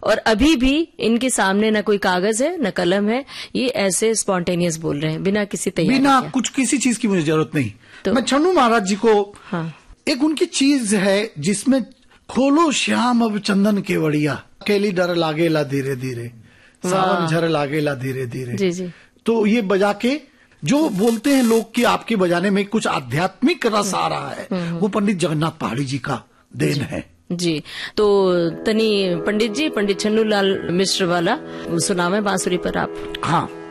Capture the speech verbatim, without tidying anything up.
और अभी भी इनके सामने न कोई कागज है न कलम है, ये ऐसे स्पॉन्टेनियस बोल रहे हैं बिना किसी तैयारी बिना कुछ किसी चीज की मुझे जरूरत नहीं। तो, मैं छन्नू महाराज जी को हाँ। एक उनकी चीज है जिसमें खोलो श्याम अब चंदन केवड़िया, अकेली डर लागेला धीरे धीरे, सावन झर लागेला धीरे धीरे। जी जी। तो ये बजा के जो बोलते हैं लोग कि आपके बजाने में कुछ आध्यात्मिक रस आ रहा है, वो पंडित जगन्नाथ पहाड़ी जी का देन है। जी, तो तनी पंडित जी, पंडित छन्नू लाल मिश्र वाला सुनावे बांसुरी पर आप। हाँ।